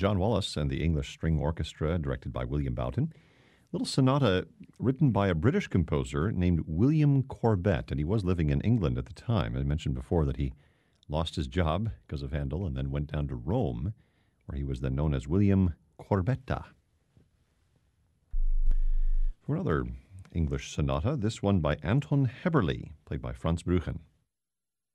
John Wallace and the English String Orchestra, directed by William Boughton. Little sonata written by a British composer named William Corbett, and he was living in England at the time. I mentioned before that he lost his job because of Handel and then went down to Rome, where he was then known as William Corbetta. For another English sonata, this one by Anton Heberle, played by Franz Brüchen.